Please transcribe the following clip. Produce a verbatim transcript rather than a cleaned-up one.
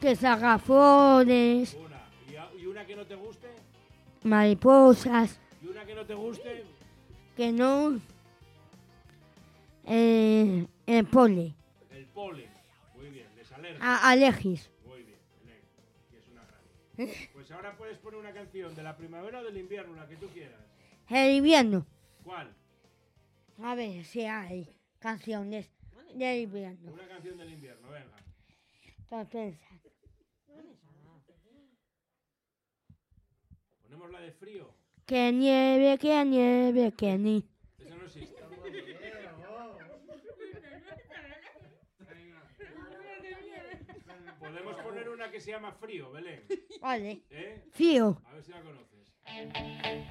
Que salga flores. Una. ¿Y, a- y una que no te guste? Mariposas. ¿Y una que no te guste? Que no. Eh, el pole. El polen. Muy bien, les alergia. A- alergis. Muy bien, Belén. Que es una gran. Pues ahora puedes poner una canción de la primavera o del invierno, la que tú quieras. El invierno. ¿Cuál? A ver si hay canciones del invierno. Una canción del invierno, venga. Entonces, Ponemos la de frío. que nieve, que nieve, que ni. Eso no existe. Podemos poner una que se llama Frío, Belén. Vale. ¿Eh? Fío. A ver si la conoces.